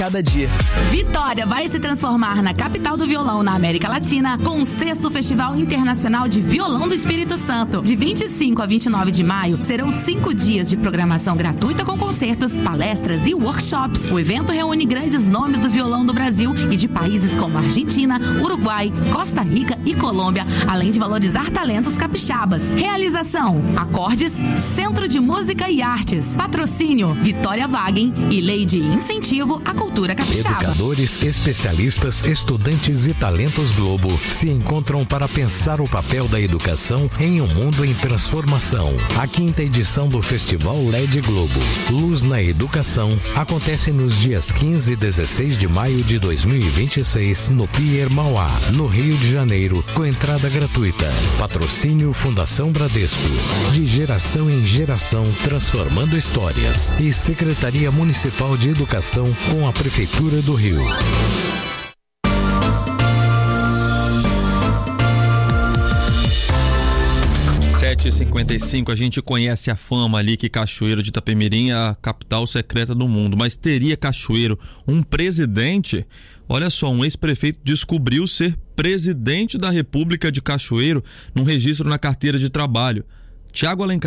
cada dia. Vitória vai se transformar na capital do violão na América Latina com o 6º Festival Internacional de Violão do Espírito Santo. De 25 a 29 de maio, serão 5 dias de programação gratuita com concertos, palestras e workshops. O evento reúne grandes nomes do violão do Brasil e de países como Argentina, Uruguai, Costa Rica e Colômbia, além de valorizar talentos capixabas. Realização: Acordes, Centro de Música e Artes. Patrocínio: Vitória Wagen e Lei de Incentivo à Cultura Capixaba. Educadores, especialistas, estudantes e talentos Globo se encontram para pensar o papel da educação em um mundo em transformação. A 5ª edição do Festival LED Globo, Luz na Educação, acontece nos dias 15 e 16 de maio de 2026 no Pier Mauá, no Rio de Janeiro, com entrada gratuita. Patrocínio Fundação Bradesco. De geração em geração, transformando histórias. E Secretaria Municipal de Educação com a Prefeitura do Rio. Sete 55, a gente conhece a fama ali que Cachoeiro de Itapemirim é a capital secreta do mundo, mas teria Cachoeiro um presidente? Olha só, um ex-prefeito descobriu ser presidente da República de Cachoeiro num registro na carteira de trabalho. Tiago Alencar